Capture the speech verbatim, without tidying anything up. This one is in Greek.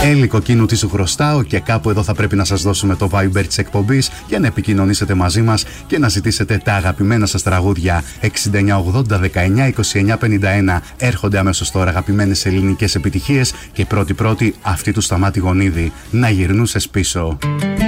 Έλλη Κοκκίνου, τι σου χρωστάω, και κάπου εδώ θα πρέπει να σας δώσουμε το Viber της εκπομπής για να επικοινωνήσετε μαζί μας και να ζητήσετε τα αγαπημένα σας τραγούδια. Εξήντα εννιά ογδόντα δεκαεννιά είκοσι εννιά πενήντα ένα. Έρχονται αμέσως τώρα αγαπημένες ελληνικές επιτυχίες και πρώτη-πρώτη αυτή του Σταμάτη Γονίδη, Να γυρνούσες πίσω.